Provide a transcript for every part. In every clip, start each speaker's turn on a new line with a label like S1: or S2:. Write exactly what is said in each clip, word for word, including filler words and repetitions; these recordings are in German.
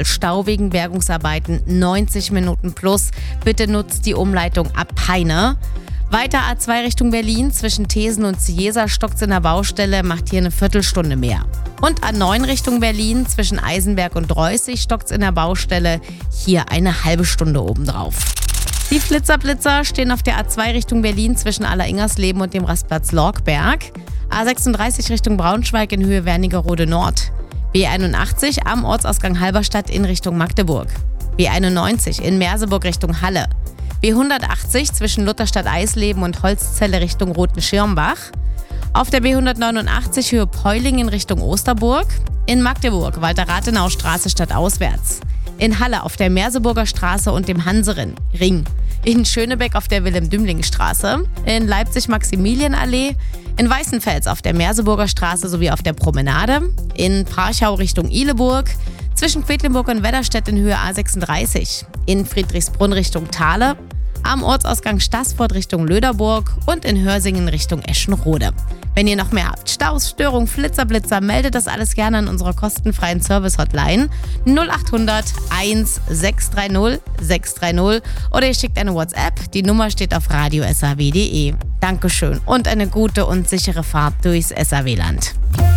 S1: Stau wegen Bergungsarbeiten neunzig Minuten plus. Bitte nutzt die Umleitung ab Peine. Weiter A zwei Richtung Berlin, zwischen Thesen und Ciesa stockt's in der Baustelle, macht hier eine Viertelstunde mehr. Und A neun Richtung Berlin, zwischen Eisenberg und Reußig stockt's in der Baustelle, hier eine halbe Stunde obendrauf. Die Flitzerblitzer stehen auf der A zwei Richtung Berlin zwischen Aller-Ingersleben und dem Rastplatz Lorgberg. A sechsunddreißig Richtung Braunschweig in Höhe Wernigerode Nord. B einundachtzig am Ortsausgang Halberstadt in Richtung Magdeburg. B einundneunzig in Merseburg Richtung Halle. B hundertachtzig zwischen Lutherstadt-Eisleben und Holzzelle Richtung Roten-Schirmbach. Auf der B hundertneunundachtzig Höhe Peulingen Richtung Osterburg. In Magdeburg Walter-Rathenau-Straße stadtauswärts. In Halle auf der Merseburger Straße und dem Hansering Ring. In Schönebeck auf der Wilhelm-Dümling-Straße. In Leipzig-Maximilienallee. In Weißenfels auf der Merseburger Straße sowie auf der Promenade. In Parchau Richtung Ihleburg. Zwischen Quedlinburg und Wedderstedt in Höhe A sechsunddreißig. In Friedrichsbrunn Richtung Thale. Am Ortsausgang Staßfurt Richtung Löderburg und in Hörsingen Richtung Eschenrode. Wenn ihr noch mehr habt, Staus, Störungen, Flitzerblitzer, meldet das alles gerne an unserer kostenfreien Service-Hotline null achthundert eins sechs drei null sechs drei null oder ihr schickt eine WhatsApp. Die Nummer steht auf radio punkt s a w punkt d e. Dankeschön und eine gute und sichere Fahrt durchs S A W-Land.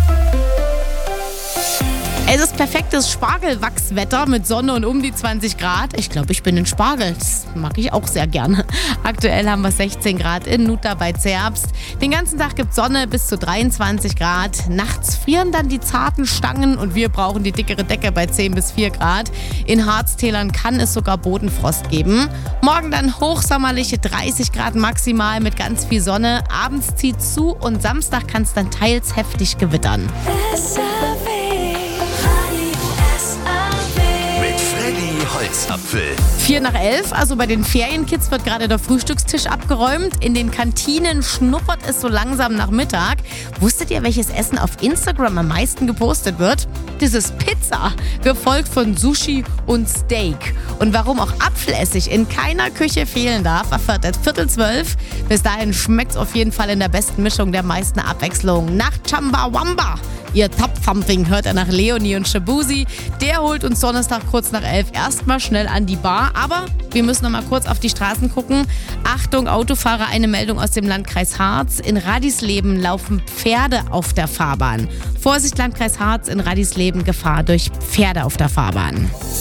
S1: Es ist perfektes Spargelwachswetter mit Sonne und um die zwanzig Grad. Ich glaube, ich bin ein Spargel. Das mag ich auch sehr gerne. Aktuell haben wir sechzehn Grad in Nutter bei Zerbst. Den ganzen Tag gibt es Sonne bis zu dreiundzwanzig Grad. Nachts frieren dann die zarten Stangen und wir brauchen die dickere Decke bei zehn bis vier Grad. In Harztälern kann es sogar Bodenfrost geben. Morgen dann hochsommerliche dreißig Grad maximal mit ganz viel Sonne. Abends zieht zu und Samstag kann es dann teils heftig gewittern.
S2: Holzapfel.
S1: Vier nach elf, also bei den Ferienkids wird gerade der Frühstückstisch abgeräumt. In den Kantinen schnuppert es so langsam nach Mittag. Wusstet ihr, welches Essen auf Instagram am meisten gepostet wird? Das ist Pizza, gefolgt von Sushi und Steak. Und warum auch Apfelessig in keiner Küche fehlen darf, erfährt ihr Viertel zwölf. Bis dahin schmeckt's auf jeden Fall in der besten Mischung der meisten Abwechslung. Nach Chumbawamba. Ihr Top-Thumping hört er nach Leonie und Shabuzi. Der holt uns Donnerstag kurz nach elf erstmal schnell an die Bar. Aber wir müssen noch mal kurz auf die Straßen gucken. Achtung, Autofahrer, eine Meldung aus dem Landkreis Harz. In Radisleben laufen Pferde auf der Fahrbahn. Vorsicht, Landkreis Harz, in Radisleben Gefahr durch Pferde auf der Fahrbahn.